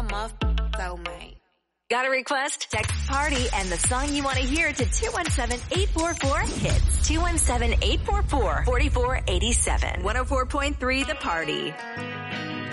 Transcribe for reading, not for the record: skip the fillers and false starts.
soulmate. Got a request? Text PARTY and the song you want to hear to 217-844-HITS. 217-844-4487. 104.3 The Party.